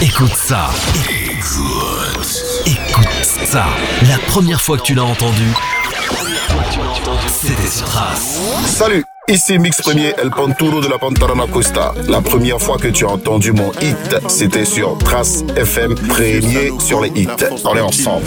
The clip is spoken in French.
Écoute ça. Écoute ça. La première fois que tu l'as entendu, c'était sur Trace. Salut, ici Mix Premier, El Panturo de la Pantarana Costa. La première fois que tu as entendu mon hit, c'était sur Trace FM, premier sur les hits. On est ensemble.